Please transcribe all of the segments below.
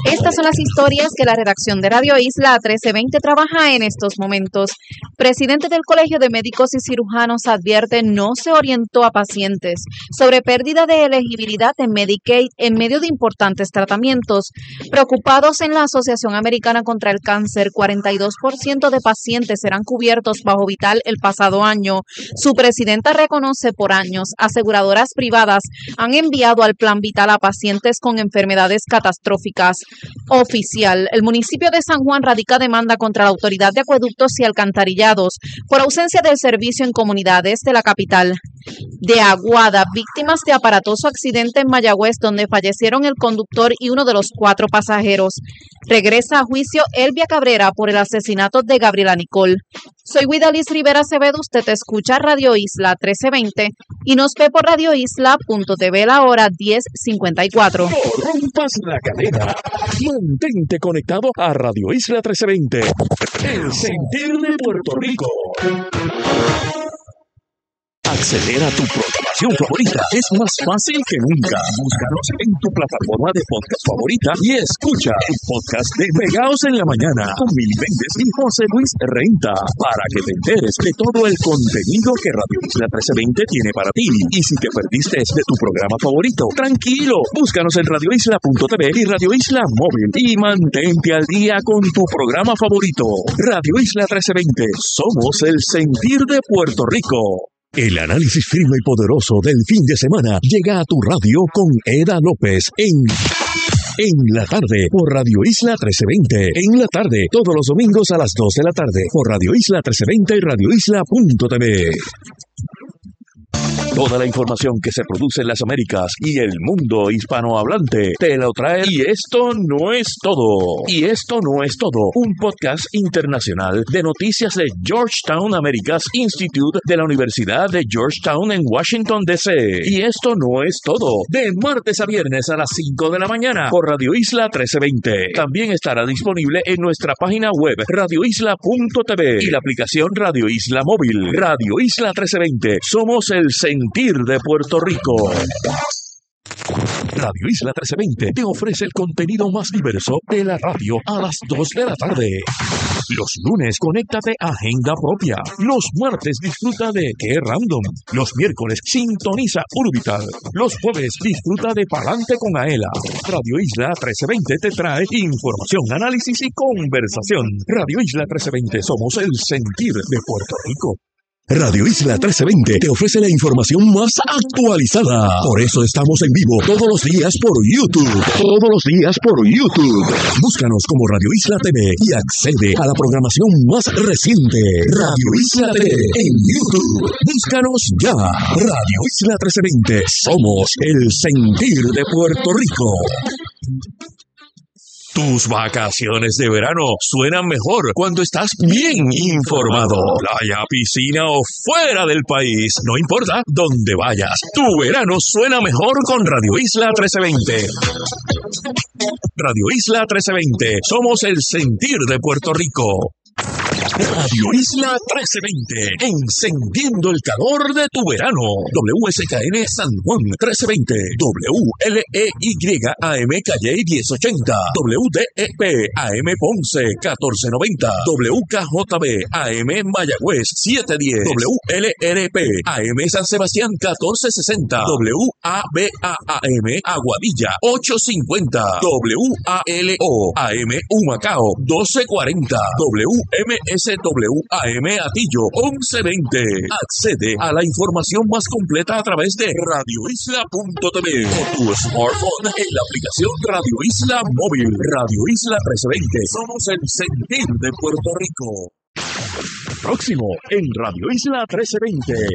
Estas son las historias que la redacción de Radio Isla 1320 trabaja en estos momentos. Presidente del Colegio de Médicos y Cirujanos advierte no se orientó a pacientes sobre pérdida de elegibilidad en Medicaid en medio de importantes tratamientos. Preocupados en la Asociación Americana contra el Cáncer, 42% de pacientes serán cubiertos bajo Vital el pasado año. Su presidenta reconoce por años aseguradoras privadas han enviado al Plan Vital a pacientes con enfermedades catastróficas. Oficial, el municipio de San Juan radica demanda contra la Autoridad de Acueductos y Alcantarillados por ausencia del servicio en comunidades de la capital. De Aguada, víctimas de aparatoso accidente en Mayagüez donde fallecieron el conductor y uno de los 4 pasajeros. Regresa a juicio Elvia Cabrera por el asesinato de Gabriela Nicole. Soy Guidalis Rivera Acevedo, usted escucha Radio Isla 1320 y nos ve por radioisla.tv la hora 10:54. No rompas la cadena. Mantente conectado a Radio Isla 1320. El sentir de Puerto Rico. Acceder a tu programación favorita es más fácil que nunca. Búscanos en tu plataforma de podcast favorita y escucha el podcast de Pegaos en la Mañana con Mili Méndez y José Luis Renta para que te enteres de todo el contenido que Radio Isla 1320 tiene para ti. Y si te perdiste de tu programa favorito, tranquilo, búscanos en radioisla.tv y Radio Isla Móvil y mantente al día con tu programa favorito. Radio Isla 1320, somos el sentir de Puerto Rico. El análisis firme y poderoso del fin de semana llega a tu radio con Eda López en la tarde por Radio Isla 1320. En la tarde, todos los domingos a las 2 de la tarde por Radio Isla 1320 y radioisla.tv. Toda la información que se produce en las Américas y el mundo hispanohablante te lo trae. Y esto no es todo. Y esto no es todo. Un podcast internacional de noticias de Georgetown Americas Institute de la Universidad de Georgetown en Washington, D.C. Y esto no es todo. De martes a viernes a las 5 de la mañana por Radio Isla 1320. También estará disponible en nuestra página web radioisla.tv y la aplicación Radio Isla Móvil. Radio Isla 1320. Somos el sentir de Puerto Rico. Radio Isla 1320 te ofrece el contenido más diverso de la radio a las 2 de la tarde. Los lunes, conéctate a Agenda Propia. Los martes, disfruta de Qué Random. Los miércoles, sintoniza Urbital. Los jueves, disfruta de Palante con Aela. Radio Isla 1320 te trae información, análisis y conversación. Radio Isla 1320, somos el sentir de Puerto Rico. Radio Isla 1320 te ofrece la información más actualizada. Por eso estamos en vivo todos los días por YouTube. Todos los días por YouTube. Búscanos como Radio Isla TV y accede a la programación más reciente. Radio Isla TV en YouTube. Búscanos ya. Radio Isla 1320. Somos el sentir de Puerto Rico. Tus vacaciones de verano suenan mejor cuando estás bien informado. Playa, piscina o fuera del país, no importa dónde vayas. Tu verano suena mejor con Radio Isla 1320. Radio Isla 1320, somos el sentir de Puerto Rico. Radio Isla 1320, encendiendo el calor de tu verano. WSKN San Juan 1320, WLEY AM Calle 1080, WDEP AM Ponce 1490, WKJB AM Mayagüez 710, WLRP AM San Sebastián 1460, WABA-AM Aguadilla 850, WALO AM Humacao 1240, WMSWAM Atillo 1120. Accede a la información más completa a través de radioisla.tv o tu smartphone en la aplicación Radio Isla Móvil. Radio Isla 1320. Somos el sentir de Puerto Rico. Próximo en Radio Isla 1320.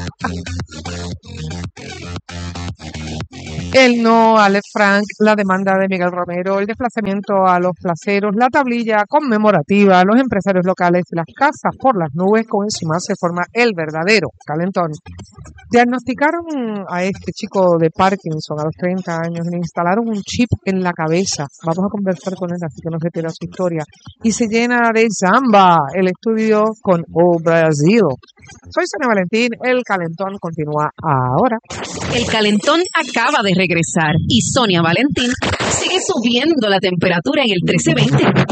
El no a Alex Frank, la demanda de Miguel Romero, el desplazamiento a los placeros, la tablilla conmemorativa a los empresarios locales y las casas por las nubes, con encima se forma el verdadero calentón. Diagnosticaron a este chico de Parkinson a los 30 años, le instalaron un chip en la cabeza. Vamos a conversar con él, así que no se pierda su historia. Y se llena de samba el estudio con O Brasil. Soy Sonia Valentín, el calentón continúa ahora. El calentón acaba de regresar y Sonia Valentín Sigue subiendo la temperatura en el 1320.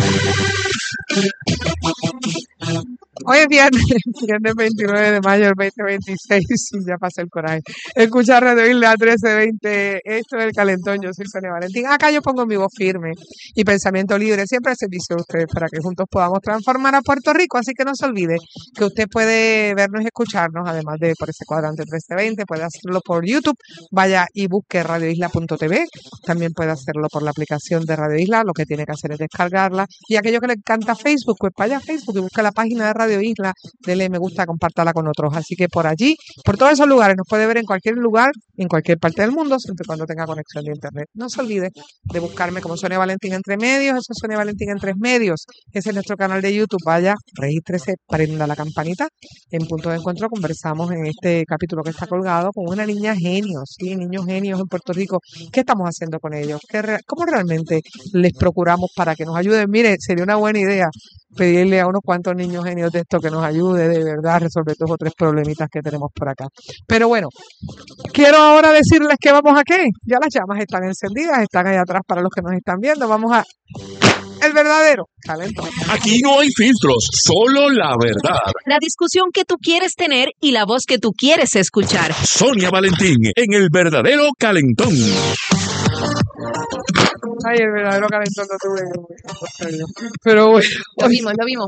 Hoy es viernes, viernes 29 de mayo del 2026, y ya pasé el coraje. Escucha Radio Isla 1320, esto es El Calentón, yo soy Sonia Valentín. Acá yo pongo mi voz firme y pensamiento libre, siempre al servicio de ustedes, para que juntos podamos transformar a Puerto Rico. Así que no se olvide que usted puede vernos y escucharnos, además de por ese cuadrante 1320, puede hacerlo por YouTube, vaya y busque radioisla.tv, también puede hacerlo por la aplicación de Radio Isla, lo que tiene que hacer es descargarla, y aquello que le encanta Facebook, pues vaya a Facebook y busque la página de Radio Isla, dele me gusta, compártala con otros. Así que por allí, por todos esos lugares, nos puede ver en cualquier lugar, en cualquier parte del mundo, siempre y cuando tenga conexión de internet. No se olvide de buscarme como Sonia Valentín Entre Medios, eso es Sonia Valentín Entre Medios, ese es nuestro canal de YouTube. Vaya, regístrese, prenda la campanita. En Punto de Encuentro conversamos en este capítulo que está colgado con una niña genio, sí, niños genios en Puerto Rico. ¿Qué estamos haciendo con ellos? ¿Cómo realmente les procuramos para que nos ayuden? Mire, sería una buena idea pedirle a unos cuantos niños genios de esto que nos ayude de verdad a resolver 2 o 3 problemitas que tenemos por acá. Pero bueno, quiero ahora decirles que vamos a qué. Ya las llamas están encendidas, están ahí atrás para los que nos están viendo. Vamos a El Verdadero Calentón. Aquí no hay filtros, solo la verdad. La discusión que tú quieres tener y la voz que tú quieres escuchar. Sonia Valentín en El Verdadero Calentón. Ay, El Verdadero Calentón no tuve. Pero bueno, Lo vimos.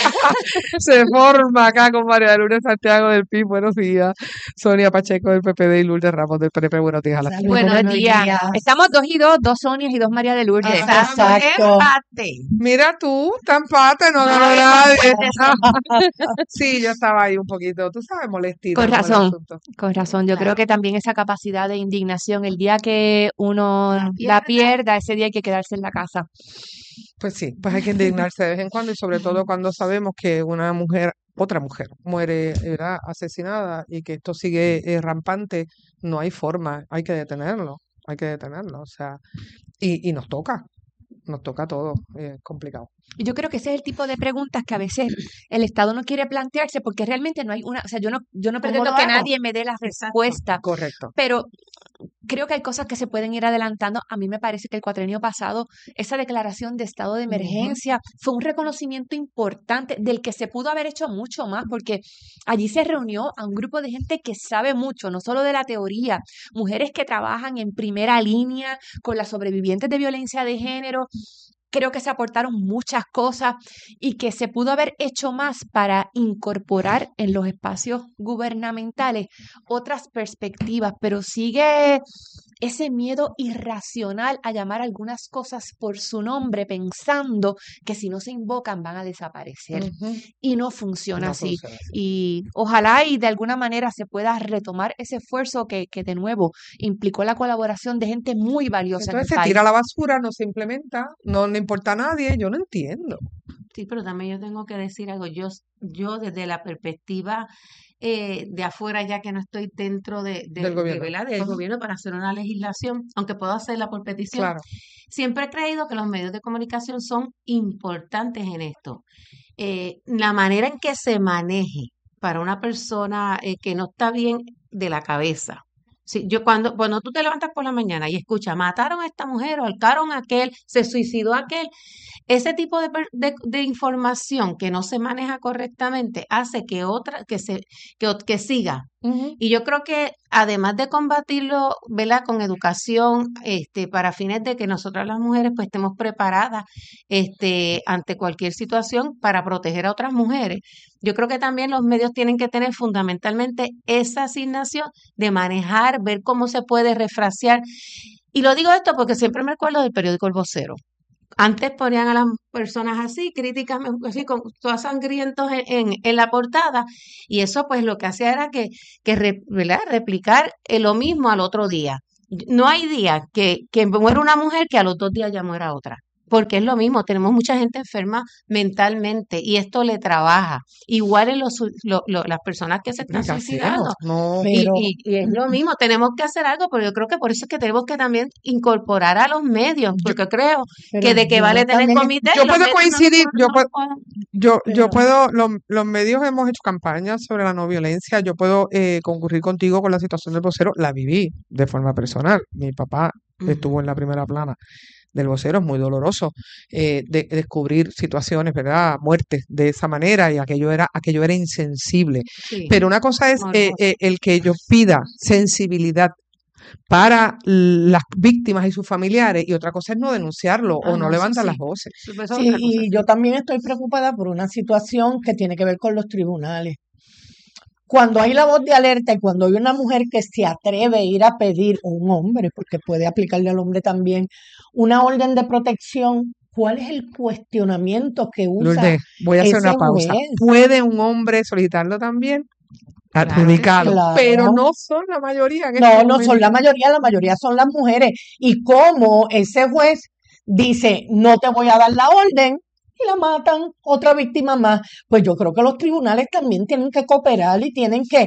se forma acá con María de Lourdes Santiago del PIB. Buenos días. Sonia Pacheco del PPD y Lourdes Ramos del PNP. Buenos días a la gente. Buenos días. Estamos 2 y 2, 2 Sonias y 2 María de Lourdes. Exacto. Empate. Mira tú, tan empate, no ganó nadie. Sí, yo estaba ahí un poquito, tú sabes, molestita. Con con el razón. asunto. Con razón, yo creo que también esa capacidad de indignación, el día que uno la pierda, ese día hay que quedarse en la casa. Pues sí, pues hay que indignarse de vez en cuando y sobre todo cuando sabemos que una mujer, otra mujer, muere, ¿verdad?, asesinada y que esto sigue rampante. No hay forma, hay que detenerlo, o sea, y nos toca todo, complicado. Y yo creo que ese es el tipo de preguntas que a veces el Estado no quiere plantearse porque realmente no hay una, o sea, yo no pretendo que nadie me dé la respuesta, Correcto. pero creo que hay cosas que se pueden ir adelantando. A mí me parece que el cuatrienio pasado, esa declaración de estado de emergencia fue un reconocimiento importante del que se pudo haber hecho mucho más, porque allí se reunió a un grupo de gente que sabe mucho, no solo de la teoría, mujeres que trabajan en primera línea con las sobrevivientes de violencia de género. Creo que se aportaron muchas cosas y que se pudo haber hecho más para incorporar en los espacios gubernamentales otras perspectivas, pero sigue ese miedo irracional a llamar algunas cosas por su nombre, pensando que si no se invocan van a desaparecer. Y no funciona así. Y ojalá y de alguna manera se pueda retomar ese esfuerzo que de nuevo implicó la colaboración de gente muy valiosa en el Entonces se país. tira a la basura, no se implementa, no le importa a nadie, yo no entiendo. Sí, pero también yo tengo que decir algo. Yo desde la perspectiva de afuera, ya que no estoy dentro Del gobierno. ¿verdad?, del gobierno para hacer una legislación, aunque puedo hacerla por petición, Claro. siempre he creído que los medios de comunicación son importantes en esto. La manera en que se maneje para una persona que no está bien de la cabeza. Sí, cuando tú te levantas por la mañana y escuchas, mataron a esta mujer, ahorcaron a aquel, se suicidó aquel, ese tipo de información que no se maneja correctamente hace que siga. Y yo creo que además de combatirlo, ¿verdad?, con educación, para fines de que nosotras las mujeres pues estemos preparadas ante cualquier situación para proteger a otras mujeres, yo creo que también los medios tienen que tener fundamentalmente esa asignación de manejar, ver cómo se puede refrasear. Y lo digo esto porque siempre me acuerdo del periódico El Vocero. Antes ponían a las personas así, críticas así, con todas sangrientos en la portada, y eso pues lo que hacía era ¿verdad?, replicar lo mismo al otro día. No hay día que muera una mujer que a los 2 días ya muera otra, porque es lo mismo, tenemos mucha gente enferma mentalmente y esto le trabaja. Igual en las personas que se están ¿Qué suicidando. hacemos? No, Y es lo mismo, tenemos que hacer algo, pero yo creo que por eso es que tenemos que también incorporar a los medios, porque creo que de qué vale tener comité. yo los puedo medios coincidir, yo Pero- puedo, los medios hemos hecho campañas sobre la no violencia, yo puedo concurrir contigo con la situación del vocero, la viví de forma personal, mi papá estuvo en la primera plana del vocero, es muy doloroso descubrir situaciones, ¿verdad? Muertes de esa manera, y aquello era insensible. Sí, Pero una cosa es horroroso. el que yo pida sensibilidad para las víctimas y sus familiares, y otra cosa es no denunciarlo o no No, eso levantar sí. las voces. Eso es Sí, otra cosa, y sí. yo también estoy preocupada por una situación que tiene que ver con los tribunales. Cuando hay la voz de alerta y cuando hay una mujer que se atreve a ir a pedir, o un hombre, porque puede aplicarle al hombre también, una orden de protección, ¿cuál es el cuestionamiento que usa Lourdes, voy a hacer ese una pausa. juez? ¿Puede un hombre solicitarlo también? Claro que Adjudicado, sí. pero Claro. no son la mayoría en No, este no son la momento. mayoría son las mujeres. Y como ese juez dice, no te voy a dar la orden, y la matan, otra víctima más, pues yo creo que los tribunales también tienen que cooperar y tienen que,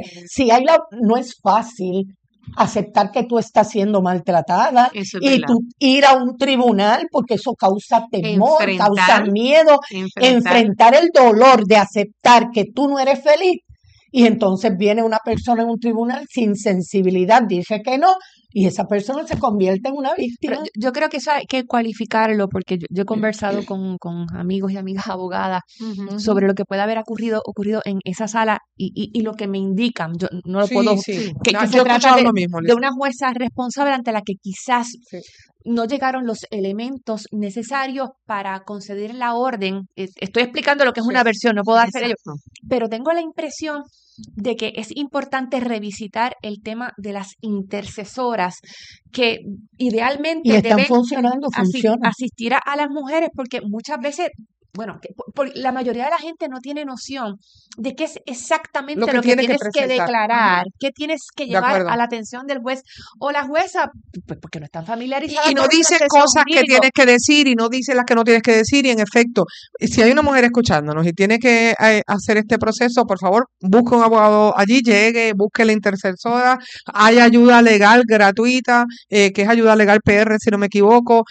no es fácil aceptar que tú estás siendo maltratada Eso es y verdad. tú ir a un tribunal, porque eso causa temor, causa Enfrentar, miedo, enfrentar. enfrentar el dolor de aceptar que tú no eres feliz. Y entonces viene una persona en un tribunal sin sensibilidad, dice que no, y esa persona se convierte en una Pero víctima. yo creo que eso hay que cualificarlo porque yo he conversado con amigos y amigas abogadas Ujú. sobre lo que puede haber ocurrido en esa sala y lo que me indican. Yo no lo puedo, Sí, sí. que No, se yo he trata escuchado lo mismo, de Lisa. una jueza responsable ante la que quizás Sí. no llegaron los elementos necesarios para conceder la orden. Estoy explicando lo que es una Sí. versión, no puedo hacer ello, Exacto. pero tengo la impresión de que es importante revisitar el tema de las intercesoras que Y idealmente están deben funcionando, funcionan. asistir a las mujeres porque muchas veces, bueno, la mayoría de la gente no tiene noción de qué es exactamente Lo que lo que tiene que tienes que presentar. declarar, qué tienes que De llevar acuerdo. a la atención del juez o la jueza, pues porque no están familiarizadas Y no con el dice proceso cosas que jurídico. tienes que decir y no dice las que no tienes que decir. Y en efecto, si hay una mujer escuchándonos y tiene que hacer este proceso, por favor, busque un abogado allí, llegue, busque la intercesora. Hay ayuda legal gratuita, que es ayuda legal PR, si no me equivoco.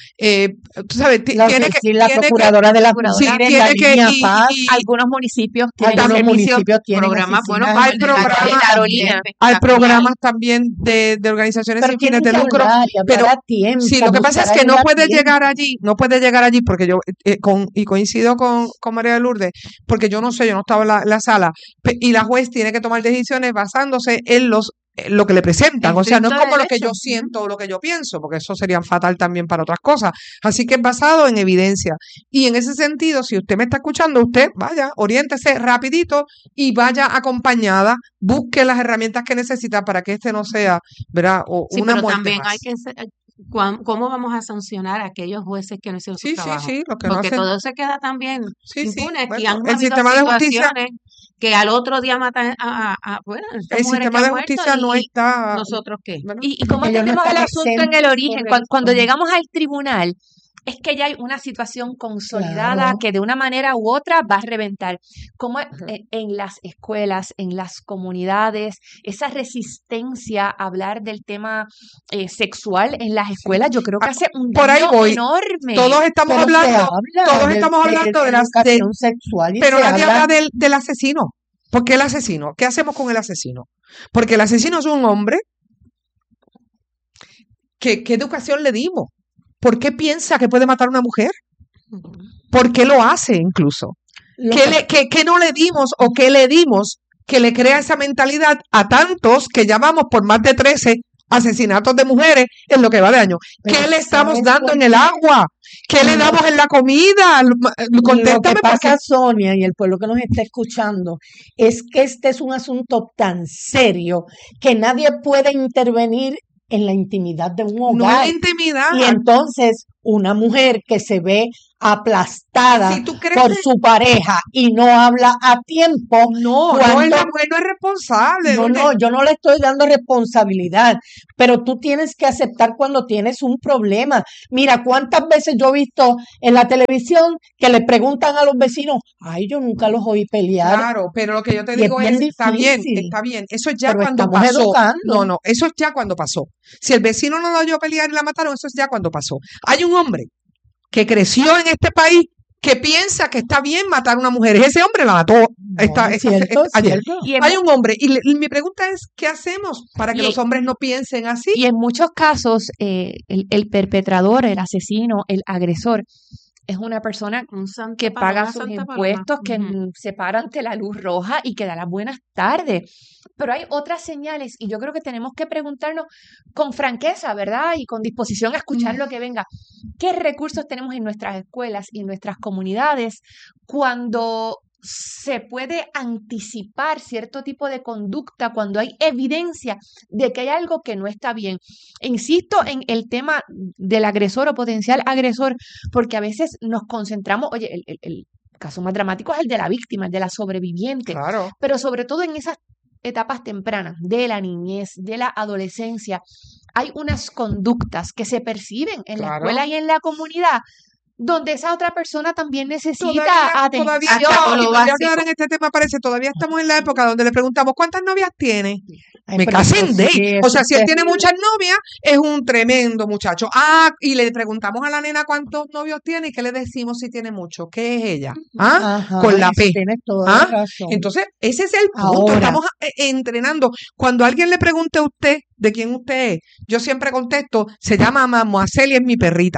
Tú sabes, La tiene que, oficina, la tiene que, procuradora de las sí, mujeres, la tiene que, línea Paz, Algunos municipios tienen algunos servicios, municipios tienen Programas, bueno, oficinas como hay el de la programas, Carolina, Carolina. hay espectacular. programas también de organizaciones pero sin fines tienen de que lucro, hablar y hablar pero a tiempo, sí, lo que pasa es buscar que no ayuda a puede llegar tiempo. allí, porque yo, coincido con María de Lourdes, porque yo no estaba en la sala, y la juez tiene que tomar decisiones basándose en lo que le presentan, o sea, no es Estricto como lo que derecho. yo siento o lo que yo pienso, porque eso sería fatal también para otras cosas. Así que es basado en evidencia. Y en ese sentido, si usted me está escuchando, usted vaya, oriéntese rapidito y vaya acompañada, busque las herramientas que necesita para que este no sea, ¿verdad? O Sí, una pero muerte también hay más. que ¿cómo vamos a sancionar a aquellos jueces que no hicieron su Sí, sí, trabajo? sí, los que no Porque hacen. todo se queda también Sí, sí, impune. Aquí bueno, han el habido sistema de justicia, situaciones que al otro día matan bueno, estas el mujeres que sistema han de muerto justicia no y está, nosotros qué. bueno, Y como Ellos no entendemos el están asunto en el exentos, origen, correcto. cuando llegamos al tribunal, es que ya hay una situación consolidada Claro. que de una manera u otra va a reventar. Como Ajá. en las escuelas, en las comunidades, esa resistencia a hablar del tema sexual en las Sí. escuelas, yo creo que Ah, hace un por ahí daño voy. enorme. Todos estamos Pero se hablando, habla todos de estamos hablando de educación sexual y pero se nadie habla. habla del asesino. ¿Por qué el asesino? ¿Qué hacemos con el asesino? Porque el asesino es un hombre. ¿Qué educación le dimos? ¿Por qué piensa que puede matar a una mujer? ¿Por qué lo hace incluso? Lo ¿Qué no le dimos o qué le dimos que le crea esa mentalidad a tantos que ya vamos por más de 13 asesinatos de mujeres en lo que va de año? Pero ¿Qué le estamos ¿sabes dando por en el qué? agua? ¿Qué le Lo- damos en la comida? Lo que Contéstame porque pasa, Sonia, y el pueblo que nos está escuchando, es que este es un asunto tan serio que nadie puede intervenir en la intimidad de un no es la hogar. intimidad. Y entonces una mujer que se ve aplastada Si tú crees por que su pareja y no habla a tiempo, no es la mujer, no es responsable. no, yo no le estoy dando responsabilidad, pero tú tienes que aceptar cuando tienes un problema. Mira, cuántas veces yo he visto en la televisión que le preguntan a los vecinos, ay, yo nunca los oí pelear. Claro, pero lo que yo te Y es digo bien es, está difícil, bien, eso es ya pero cuando estamos pasó. educando. No, eso es ya cuando pasó. Si el vecino no lo oyó pelear y la mataron, eso es ya cuando pasó. Hay un hombre que creció en este país que piensa que está bien matar a una mujer. Ese hombre la mató Es cierto, ayer. cierto. Y Hay un hombre. Y mi pregunta es, ¿qué hacemos para que Y- los hombres no piensen así? Y en muchos casos, el perpetrador, el asesino, el agresor, es una persona Un santa que paloma, paga una sus santa paloma. impuestos, que Ujú. se para ante la luz roja y que da las buenas tardes. Pero hay otras señales y yo creo que tenemos que preguntarnos con franqueza, ¿verdad? Y con disposición a escuchar lo que venga. ¿Qué recursos tenemos en nuestras escuelas y en nuestras comunidades cuando se puede anticipar cierto tipo de conducta, cuando hay evidencia de que hay algo que no está bien? Insisto en el tema del agresor o potencial agresor, porque a veces nos concentramos, oye, el caso más dramático es el de la víctima, el de la sobreviviente, Claro. pero sobre todo en esas etapas tempranas de la niñez, de la adolescencia, hay unas conductas que se perciben en la Claro. escuela y en la comunidad, donde esa otra persona también necesita Todavía atención. Hasta lo y me voy a básico. quedar en este tema, parece, todavía estamos en la época donde le preguntamos, ¿cuántas novias tiene? Ay, Me pero casen eso de. sí, O eso sea, es si él tiene terrible. muchas novias, es un tremendo muchacho. Y le preguntamos a la nena cuántos novios tiene y qué le decimos si tiene muchos. ¿Qué es ella? Ajá, Con la eso P. tienes toda la ¿Ah? razón. Entonces, ese es el punto. Ahora. Estamos entrenando. Cuando alguien le pregunte a usted de quién usted es, yo siempre contesto, se llama Mamuacel y es mi perrita.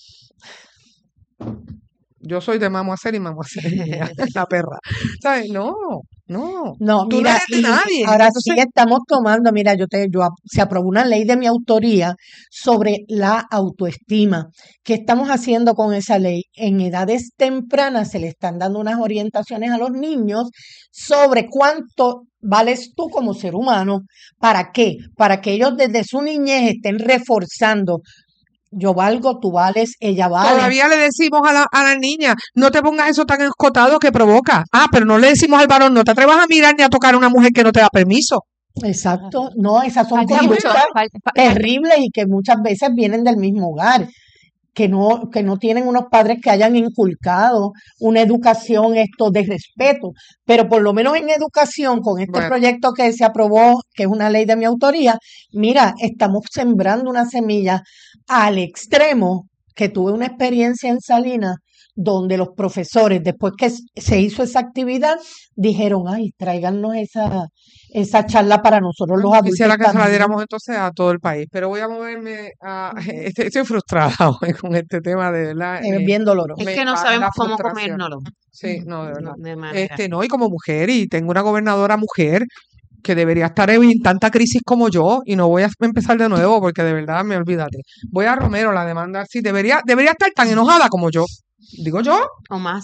Yo soy de Mamuacel y Mamuacel es mía, la perra. ¿Sabes? No. No, Tú no mira, eres de y nadie. ahora Entonces, sí estamos tomando, mira, se aprobó una ley de mi autoría sobre la autoestima. ¿Qué estamos haciendo con esa ley? En edades tempranas se le están dando unas orientaciones a los niños sobre cuánto vales tú como ser humano. ¿Para qué? Para que ellos desde su niñez estén reforzando. Yo valgo, tú vales, ella vale. todavía le decimos a la niña, no te pongas eso tan escotado que provoca. Pero no le decimos al varón, no te atrevas a mirar ni a tocar a una mujer que no te da permiso. Exacto, no, esas son Falta mucho, conductas falta- terribles y que muchas veces vienen del mismo hogar, que no tienen unos padres que hayan inculcado una educación de respeto, pero por lo menos en educación, con este Bueno. proyecto que se aprobó, que es una ley de mi autoría, mira, estamos sembrando una semilla al extremo, que tuve una experiencia en Salinas, donde los profesores, después que se hizo esa actividad, dijeron, ay, tráiganos esa charla para nosotros los adultos Quisiera que se la también. diéramos entonces a todo el país, pero voy a moverme estoy frustrada hoy con este tema, de verdad. Es bien doloroso. Es me que no va sabemos la cómo frustración. comérnoslo. Sí, no, de verdad. No, de manera. No, y como mujer, y tengo una gobernadora mujer que debería estar en tanta crisis como yo, y no voy a empezar de nuevo porque de verdad me olvídate. Voy a Romero, la demanda, sí, debería estar tan enojada como yo. Digo yo, O más.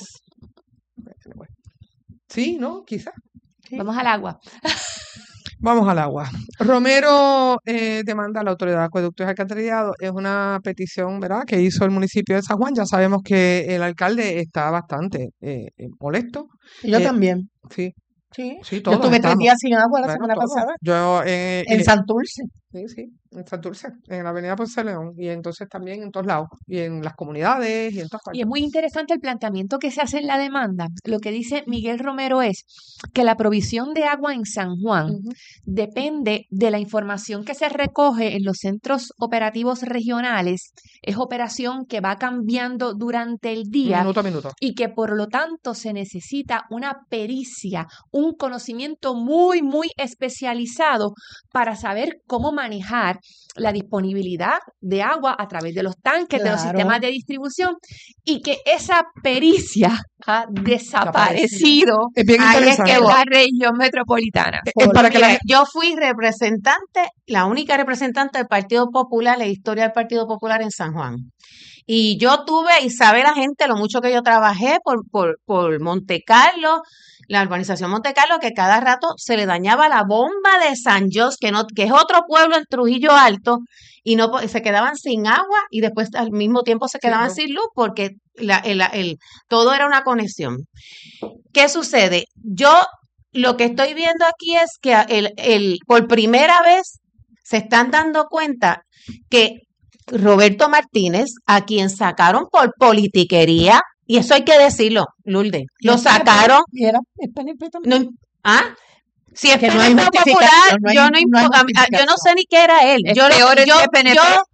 sí, ¿no? Quizás. Vamos al agua. Vamos al agua. Romero demanda a la Autoridad de Acueductos y Alcantarillado. Es una petición, ¿verdad?, que hizo el municipio de San Juan. Ya sabemos que el alcalde está bastante molesto. Y yo Eh, también. Sí, Sí. sí, Yo todos estuve 3 estamos. días sin agua la Bueno, semana todos. pasada Yo en Santurce. sí, en Santurce, en la avenida Ponce de León, y entonces también en todos lados, y en las comunidades, y en todas Y partes. es muy interesante el planteamiento que se hace en la demanda. Lo que dice Miguel Romero es que la provisión de agua en San Juan Ujú. depende de la información que se recoge en los centros operativos regionales. Es operación que va cambiando durante el día Minuto a minuto. y que por lo tanto se necesita una pericia, un conocimiento muy, muy especializado para saber cómo manejar la disponibilidad de agua a través de los tanques, de los Claro. sistemas de distribución, y que esa pericia ha desaparecido Es bien Ahí es interesante. que en voy. la región metropolitana. Es para que la Mira, yo fui representante, la única representante del Partido Popular, la historia del Partido Popular en San Juan. Y yo tuve, y sabe la gente lo mucho que yo trabajé por Monte Carlo, la urbanización Monte Carlo, que cada rato se le dañaba la bomba de San Jos, que es otro pueblo en Trujillo Alto, y se quedaban sin agua y después al mismo tiempo se quedaban no. sin luz porque todo era una conexión. ¿Qué sucede? Yo lo que estoy viendo aquí es que por primera vez se están dando cuenta que Roberto Martínez, a quien sacaron por politiquería, y eso hay que decirlo, Lourdes, lo sacaron. Y era el PNP también. No, ¿ah? Si es Que no hay PNP justificación, popular, no hay- yo no no hay yo no sé ni qué era él. Es Yo, peor el yo, de PNP. yo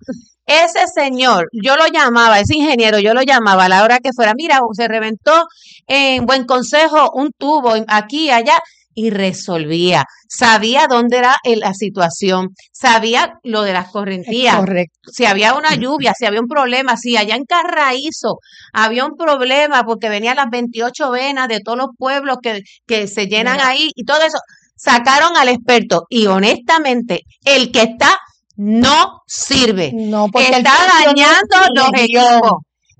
Ese señor, yo lo llamaba, ese ingeniero, yo lo llamaba a la hora que fuera, mira, se reventó en Buen Consejo un tubo aquí, allá, y resolvía. Sabía dónde era la situación, sabía lo de las Es correntías, correcto. si había una lluvia, si había un problema, si allá en Carraízo había un problema porque venían las 28 venas de todos los pueblos que se llenan Mira, ahí y todo eso. Sacaron al experto y honestamente, el que está no sirve. no, porque él Está funcionó en dañando su los región. equipos.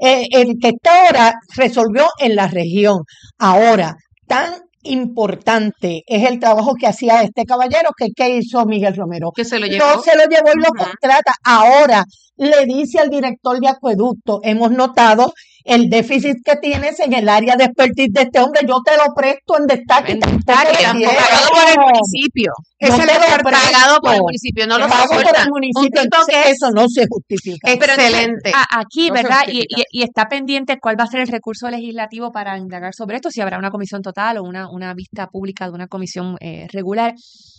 El que está ahora resolvió en la región. Ahora, tan importante es el trabajo que hacía este caballero que ¿qué hizo Miguel Romero? Que se lo No llevó. se lo llevó y lo Ujú. contrata. Ahora le dice al director de acueducto, hemos notado el déficit que tienes en el área de expertise de este hombre, yo te lo presto en destaque. En Te destaque, quiero. pagado por el municipio. Yo Esa te es la lo parte- Pagado por el presto. municipio, no lo Pago por el soportan. Un municipio, tipo entonces que es eso no se justifica. Pero entonces, excelente. aquí, No se ¿verdad? justifica. Y está pendiente cuál va a ser el recurso legislativo para indagar sobre esto, si habrá una comisión total o una vista pública de una comisión regular.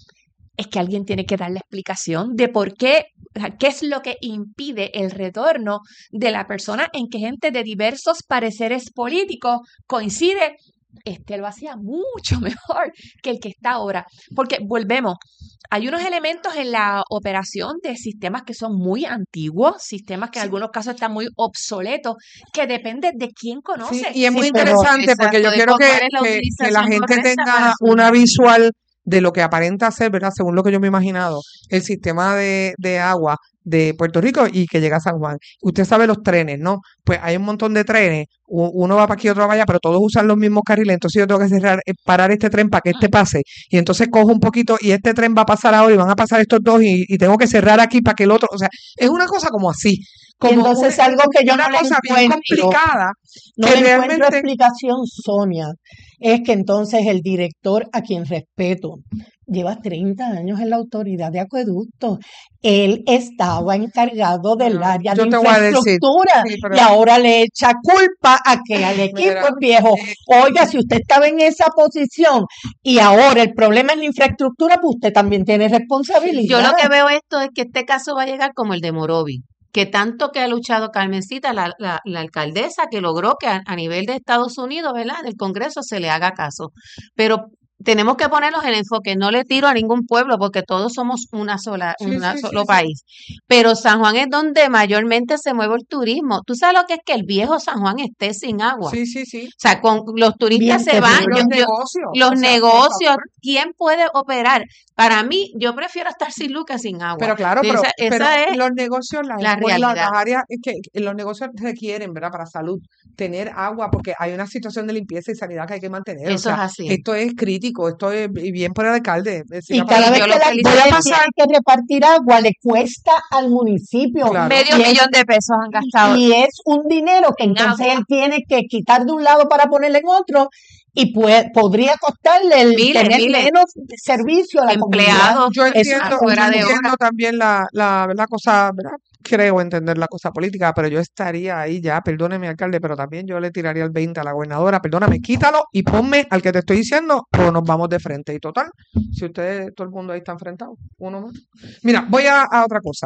Es que alguien tiene que dar la explicación de por qué, o sea, qué es lo que impide el retorno de la persona en que gente de diversos pareceres políticos coincide. Lo hacía mucho mejor que el que está ahora. Porque volvemos, hay unos elementos en la operación de sistemas que son muy antiguos, sistemas que en algunos casos están muy obsoletos, que depende de quién Sí, conoce. y es muy Sí, pero interesante porque exacto, yo de quiero cuál que, es la que la utilización gente correcta para tenga su una visual de lo que aparenta ser, ¿verdad? Según lo que yo me he imaginado, el sistema de agua de Puerto Rico y que llega a San Juan. Usted sabe los trenes, ¿no? Pues hay un montón de trenes, uno va para aquí, otro va allá, pero todos usan los mismos carriles, entonces yo tengo que parar este tren para que este pase, y entonces cojo un poquito y este tren va a pasar ahora y van a pasar estos dos y tengo que cerrar aquí para que el otro, o sea, es una cosa como así, Y como entonces algo que yo una no le cosa bien encuentro, complicada no que le encuentro realmente... explicación, Sonia, es que entonces el director, a quien respeto, lleva 30 años en la autoridad de acueductos. Él estaba encargado del Bueno, área de yo te voy a decir, infraestructura sí, y pero ahora le echa culpa a que al equipo mira, es viejo. Oiga, si usted estaba en esa posición y ahora el problema es la infraestructura, pues usted también tiene Yo lo responsabilidad. que veo esto es que este caso va a llegar como el de Morovi, que tanto que ha luchado Carmencita, la alcaldesa, que logró que a nivel de Estados Unidos, ¿verdad? Del Congreso se le haga caso. Pero tenemos que ponerlos en enfoque. No le tiro a ningún pueblo porque todos somos un sí, sí, solo sí. país. Pero San Juan es donde mayormente se mueve el turismo. ¿Tú sabes lo que es que el viejo San Juan esté sin agua? Sí, sí, sí. O sea, con los turistas Bien se van, terrible. Los negocios, los o sea, por negocios, favor. ¿quién puede operar? Para mí, yo prefiero estar sin luz que sin agua. Pero claro, Esa pero es los negocios, las la escuelas, realidad. las áreas, es que los negocios requieren, ¿verdad? Para salud, tener agua, porque hay una situación de limpieza y sanidad que hay que mantener. O Eso es sea, así. esto es crítico, esto es y bien por el alcalde. Y Siga cada para vez yo que lo la felicito. Voy a alcaldía pasar, tiene que repartir agua, le cuesta al municipio. claro. Medio Y es, millón de pesos han gastado y es un dinero que en entonces agua. él tiene que quitar de un lado para ponerle en otro y podría costarle el Miles, tener miles menos servicio a la comunidad. empleados Yo Eso entiendo, yo afuera de entiendo hora. también la cosa, ¿verdad? Creo entender la cosa política, pero yo estaría ahí ya, perdóneme, alcalde, pero también yo le tiraría el 20 a la gobernadora, perdóname, quítalo y ponme al que te estoy diciendo o nos vamos de frente. Y total, si ustedes, todo el mundo ahí está enfrentado, uno más. Mira, voy a otra cosa.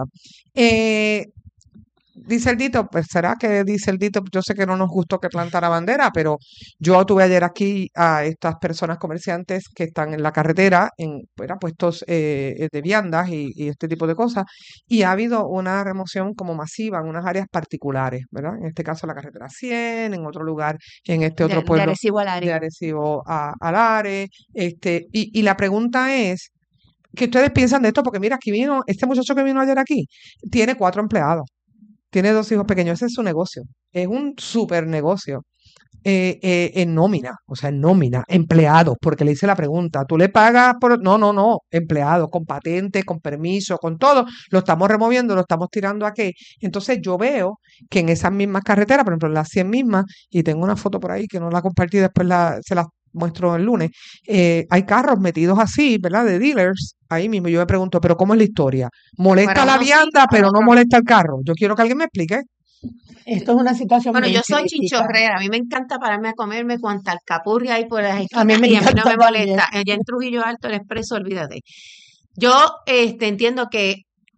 Dice el Dito, pues será que dice el Dito, yo sé que no nos gustó que plantara bandera, pero yo tuve ayer aquí a estas personas comerciantes que están en la carretera, en ¿verdad? Puestos de viandas y este tipo de cosas, y ha habido una remoción como masiva en unas áreas particulares, ¿verdad? En este caso la carretera 100, en otro lugar, en este otro De pueblo Arecibo al de área. Arecibo a Lares, y la pregunta es, ¿qué ustedes piensan de esto? Porque mira, aquí vino, este muchacho que vino ayer aquí, tiene 4 empleados. Tiene 2 hijos pequeños, ese es su negocio. Es un super negocio. En nómina, o sea, en nómina, empleados, porque le hice la pregunta, ¿tú le pagas por...? No, empleados, con patente, con permiso, con todo, lo estamos removiendo, lo estamos tirando aquí. Entonces yo veo que en esas mismas carreteras, por ejemplo, en las 100 mismas, y tengo una foto por ahí que no la compartí, después se las muestro el lunes, hay carros metidos así, ¿verdad? De dealers, ahí mismo. Yo me pregunto, ¿pero cómo es la historia? ¿Molesta Para la unos sí, vianda, para pero no otros no. molesta el carro? Yo quiero que alguien me explique. Esto es una situación Bueno, bien yo soy crítica. chinchorrera, a mí me encanta pararme a comerme cuanta alcapurria hay por las A mí esquinas me y a mí no encanta me también. molesta. Allá en Trujillo Alto, el Expreso, olvídate. Yo entiendo que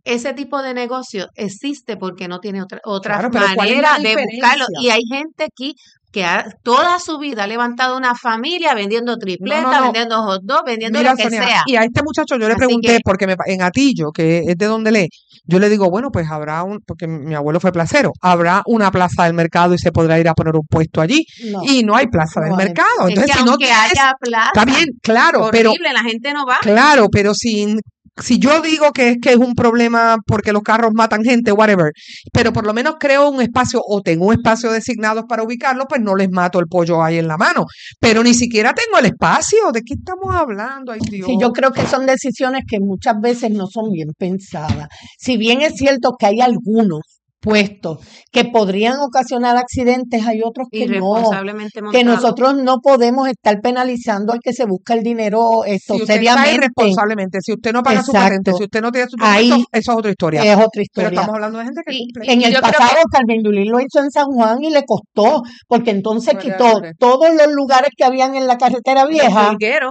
ese tipo de negocio existe porque no tiene otra Claro, pero ¿cuál es la manera de buscarlo. diferencia? Y hay gente aquí que toda su vida ha levantado una familia vendiendo tripletas, no. vendiendo hot dog, vendiendo Mira, lo que Sonia, sea. y a este muchacho yo le Así pregunté, que- porque en Atillo, que es de donde lee, yo le digo, bueno, pues habrá porque mi abuelo fue placero, habrá una plaza del mercado y se podrá ir a poner un puesto allí. No, Y no hay plaza del no hay. mercado. Es Entonces, que si no aunque tienes, haya plaza, está bien, claro, pero horrible, la gente no va. claro, pero si yo digo que es un problema porque los carros matan gente, whatever, pero por lo menos creo un espacio o tengo un espacio designado para ubicarlo, pues no les mato el pollo ahí en la mano. Pero ni siquiera tengo el espacio. ¿De qué estamos hablando? Ay, Dios. Sí, yo creo que son decisiones que muchas veces no son bien pensadas. Si bien es cierto que hay algunos puestos que podrían ocasionar accidentes, hay otros que no. Irresponsablemente Que montado. nosotros no podemos estar penalizando al que se busca el dinero Si usted está seriamente. irresponsablemente, si usted no paga su Exacto. patente, si usted no tiene su Ahí documento, eso es otra historia. Es otra Pero historia. estamos hablando de gente que Y- cumple. En el yo creo que- pasado, Carmen Yulín lo hizo en San Juan y le costó, porque entonces Vale, quitó vale. todos los lugares que habían en la carretera vieja,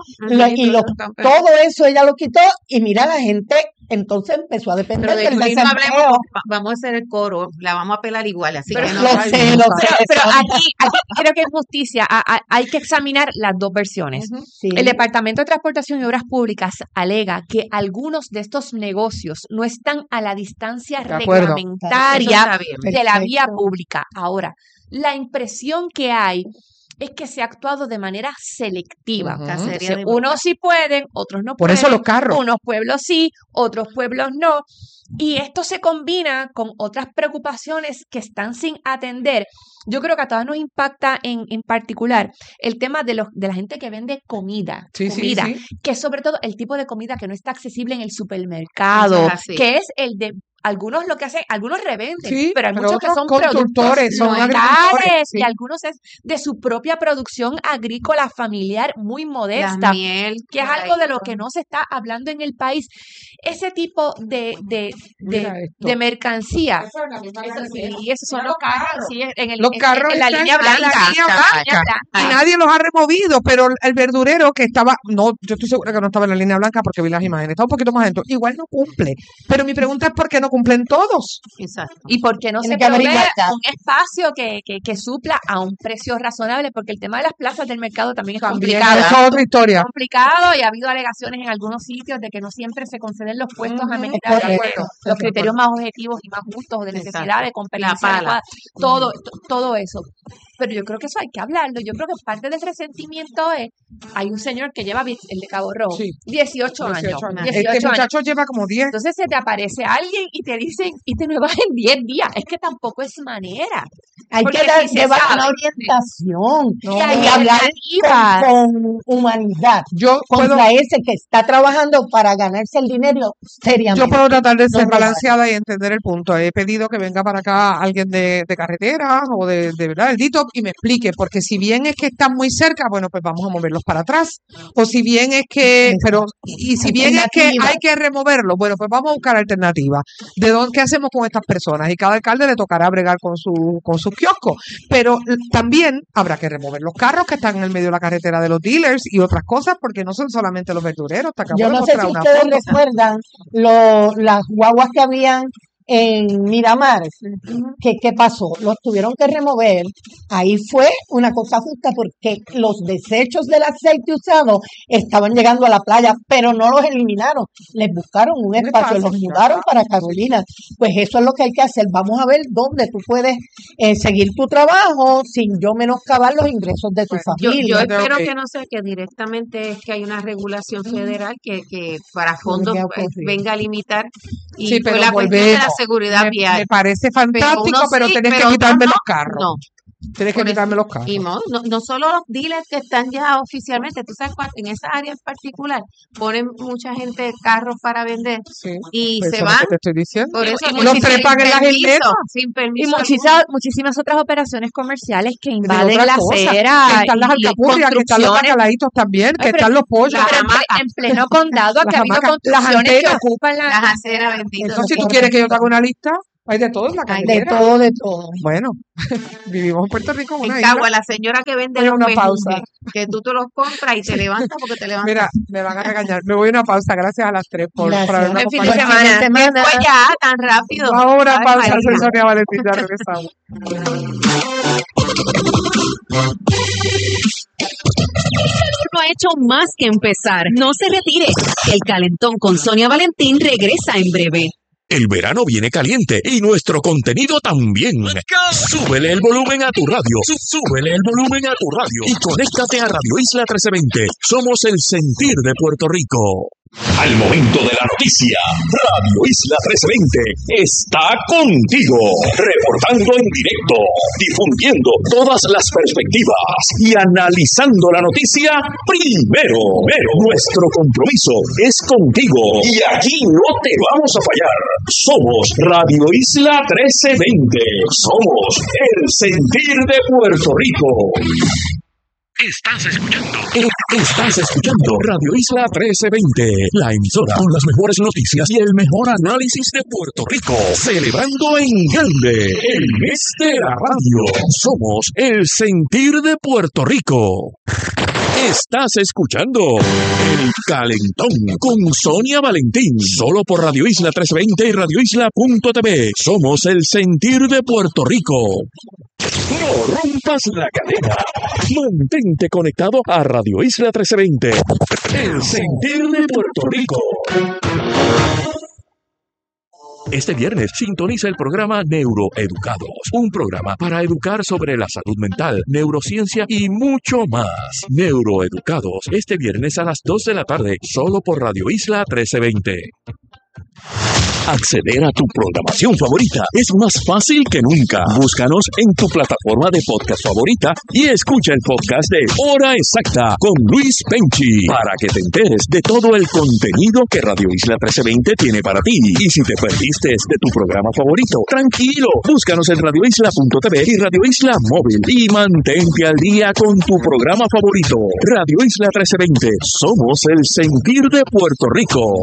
todo eso ella lo quitó, y mira, la gente entonces empezó a depender Pero de del Yulín no desempleo. hablemos, vamos a hacer el coro, la vamos a pelar igual, así Pero que no. Lo Ay, sé, Dios lo santo. sé. Pero Sonia. aquí creo que es justicia. Hay que examinar las dos versiones. Ujú. Sí. El Departamento de Transportación y Obras Públicas alega que algunos de estos negocios no están a la distancia De acuerdo. Eso reglamentaria está bien. de la vía Perfecto. pública. Ahora, la impresión que hay es que se ha actuado de manera selectiva. Ujú. Cacería Entonces, de unos sí pueden, otros no Por pueden. eso los carros. Unos pueblos sí, otros pueblos no. Y esto se combina con otras preocupaciones que están sin atender. Yo creo que a todas nos impacta en particular el tema de la gente que vende comida. Sí, sí, comida, sí. que es sobre todo el tipo de comida que no está accesible en el Eso supermercado, es así. que es el de algunos lo que hacen, algunos revenden, Sí, pero hay pero muchos que otros son productos constructores, son locales agricultores, sí. y algunos es de su propia producción agrícola familiar muy La modesta, miel, que es por algo ahí. de lo que no se está hablando en el país. Ese tipo Mira esto. de mercancía. Eso es la misma Eso sí, carretera. y esos son los carros, sí, Los carros en la están línea en la blanca. línea La blanca. línea blanca. Y nadie los ha removido, pero el verdurero que estaba, no, yo estoy segura que no estaba en la línea blanca porque vi las imágenes, estaba un poquito más adentro, igual no cumple. Pero mi pregunta es ¿por qué no cumplen todos? Exacto. ¿Y por qué no Tiene se que haber provee igualdad. un espacio que supla a un precio razonable? Porque el tema de las plazas del mercado también es También complicado. eso es otra historia. Complicado y ha habido alegaciones en algunos sitios de que no siempre se conceden los puestos a Ujú, medida de de acuerdo, los de criterios más objetivos y más justos de Exacto. necesidades, con La permanencia pala. adecuada, todo eso. Pero yo creo que eso hay que hablarlo. Yo creo que parte del resentimiento es, hay un señor que lleva, el de Cabo Rojo, Sí. 18 años. 18 años. 18 Este años. muchacho lleva como 10. Entonces se te aparece alguien y te dicen, y te nuevas en 10 días. Es que tampoco es manera. Hay Porque que si se llevar sabe. una orientación No, La y hablar alternativa. con humanidad Yo puedo, contra ese que está trabajando para ganarse el dinero seriamente. yo puedo tratar de ser No robar. balanceada y entender el punto. He pedido que venga para acá alguien de carretera o de verdad, el DITOP, y me explique, porque si bien es que están muy cerca, bueno, pues vamos a moverlos para atrás. O si bien es que, y si bien es que Alternativa. hay que removerlos, bueno, pues vamos a buscar alternativas. ¿Qué hacemos con estas personas? Y cada alcalde le tocará bregar con sus kioscos. Pero también habrá que remover los carros que están en el medio de la carretera de los dealers y otras cosas, porque no son solamente los verdureros. Te acabo Yo de no sé mostrar si una ustedes foto. recuerdan las guaguas que habían en Miramar. ¿Qué pasó? Los tuvieron que remover. Ahí fue una cosa justa porque los desechos del aceite usado estaban llegando a la playa, pero no los eliminaron. Les buscaron un espacio, los mudaron para Carolina. Pues eso es lo que hay que hacer. Vamos a ver dónde tú puedes seguir tu trabajo sin yo menoscabar los ingresos de tu Pues, Yo familia. espero Ok. que no sea que directamente es que hay una regulación federal que para Tiene fondos que ocurrir. venga a limitar y Sí, por pero la cuestión de la volvemos. seguridad vial. Me parece fantástico, unos pero sí, tienes que pero quitarme otros los carros. No, Tienes que por eso. quitarme los carros. Y no solo los dealers que están ya oficialmente, tú sabes en esa área en particular ponen mucha gente carros para vender Sí, y pues se eso es lo van que te estoy diciendo. por eso Y los trepan en las isletas. sin Y permiso muchísimas otras operaciones comerciales que De invaden otras la cosas, acera que están las y alcapurrias, que están los construcciones. bacalaitos también, que Ay, pero están los pollos. la Pero hamaca. en pleno condado Las que ha habido hamacas, las construcciones que antenas. ocupan las aceras benditas. Entonces, si tú quieres que yo te haga una lista, Hay de todo en la De carretera. todo, de todo. Bueno, vivimos en Puerto Rico, en En una Cagua, isla. la señora que vende Voy a los una pausa. menús, que tú te los compras y te levantas porque te levantas. Mira, me van a regañar. Me voy a una pausa. Gracias a las tres por Gracias. haberme Buen fin de acompañado. semana. Buen fin de ¿Qué fue ya tan rápido? Vamos a una Ay, pausa. María. Soy Sonia Valentín. Ya regresamos. No ha hecho más que empezar. No se retire. El Calentón con Sonia Valentín regresa en breve. El verano viene caliente y nuestro contenido también. Súbele el volumen a tu radio. Súbele el volumen a tu radio. Y conéctate a Radio Isla 1320. Somos el sentir de Puerto Rico. Al momento de la noticia, Radio Isla 1320 está contigo, reportando en directo, difundiendo todas las perspectivas y analizando la noticia primero. Nuestro compromiso es contigo y aquí no te vamos a fallar. Somos Radio Isla 1320. Somos el sentir de Puerto Rico. Estás escuchando Radio Isla 1320, la emisora con las mejores noticias y el mejor análisis de Puerto Rico, celebrando en grande el mes de la radio. Somos el sentir de Puerto Rico. Estás escuchando El Calentón con Sonia Valentín, solo por Radio Isla 1320 y radioisla.tv. Somos el sentir de Puerto Rico. No rompas la cadena. Mantente conectado a Radio Isla 1320, el sentir de Puerto Rico. Este viernes sintoniza el programa Neuroeducados, un programa para educar sobre la salud mental, neurociencia y mucho más. Neuroeducados, este viernes a las 2 de la tarde, solo por Radio Isla 1320. Acceder a tu programación favorita es más fácil que nunca. Búscanos en tu plataforma de podcast favorita y escucha el podcast de Hora Exacta con Luis Penchi para que te enteres de todo el contenido que Radio Isla 1320 tiene para ti. Y si te perdiste de tu programa favorito, tranquilo, búscanos en radioisla.tv y Radio Isla Móvil y mantente al día con tu programa favorito. Radio Isla 1320, somos el sentir de Puerto Rico.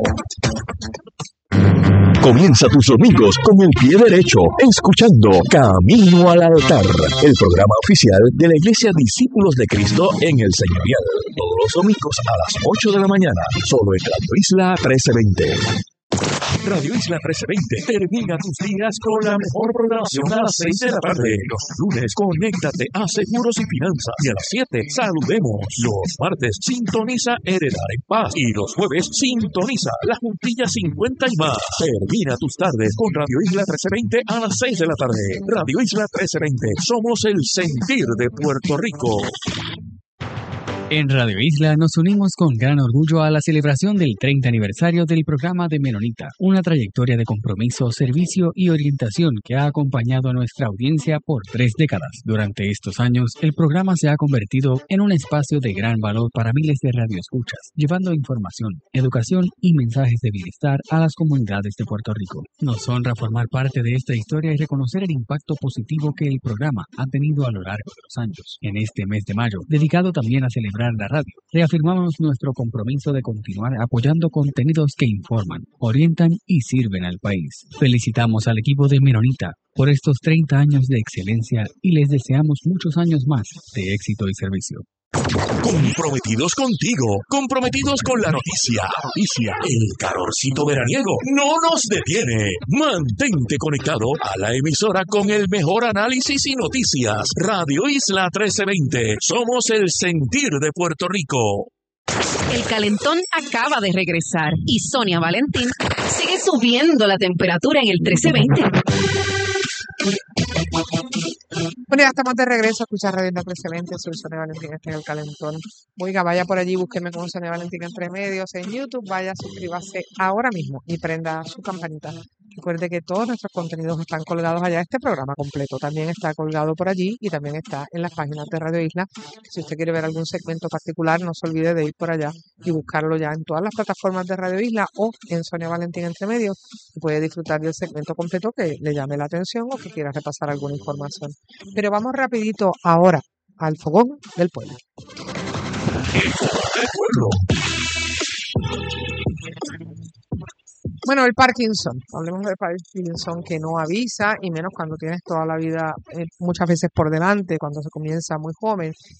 Comienza tus domingos con el pie derecho, escuchando Camino al Altar, el programa oficial de la Iglesia Discípulos de Cristo en el Señorial. Todos los domingos a las 8 de la mañana, solo en Radio Isla 1320. Radio Isla 1320 termina tus días con la mejor programación a las 6 de la tarde. Los lunes, conéctate a Seguros y Finanzas. Y a las 7, saludemos. Los martes, sintoniza Heredar en Paz. Y los jueves, sintoniza La Juntilla 50 y más. Termina tus tardes con Radio Isla 1320 a las 6 de la tarde. Radio Isla 1320. Somos el sentir de Puerto Rico. En Radio Isla nos unimos con gran orgullo a la celebración del 30 aniversario del programa de Menonita, una trayectoria de compromiso, servicio y orientación que ha acompañado a nuestra audiencia por 3 décadas. Durante estos años, el programa se ha convertido en un espacio de gran valor para miles de radioescuchas, llevando información, educación y mensajes de bienestar a las comunidades de Puerto Rico. Nos honra formar parte de esta historia y reconocer el impacto positivo que el programa ha tenido a lo largo de los años. En este mes de mayo, dedicado también a celebrar la radio, reafirmamos nuestro compromiso de continuar apoyando contenidos que informan, orientan y sirven al país. Felicitamos al equipo de Menonita por estos 30 años de excelencia y les deseamos muchos años más de éxito y servicio. Comprometidos contigo, comprometidos con la noticia. El calorcito veraniego no nos detiene. Mantente conectado a la emisora con el mejor análisis y noticias. Radio Isla 1320. Somos el sentir de Puerto Rico. El calentón acaba de regresar y Sonia Valentín sigue subiendo la temperatura en el 1320. Bueno, ya estamos de regreso a escuchar Radio Isla 1320. Soy Sonia Valentín, este es El Calentón. Oiga, vaya por allí, búsqueme como Sonia Valentín Entre Medios en YouTube. Vaya, suscríbase ahora mismo y prenda su campanita. Recuerde que todos nuestros contenidos están colgados allá. Este programa completo también está colgado por allí y también está en las páginas de Radio Isla. Si usted quiere ver algún segmento particular, no se olvide de ir por allá y buscarlo ya en todas las plataformas de Radio Isla o en Sonia Valentín Entre Medios. Y puede disfrutar del segmento completo que le llame la atención o que quiera repasar alguna información. Pero vamos rapidito ahora al Fogón del Pueblo. El Fogón del Pueblo. Bueno, el Parkinson, hablemos de Parkinson que no avisa y menos cuando tienes toda la vida muchas veces por delante, cuando se comienza muy joven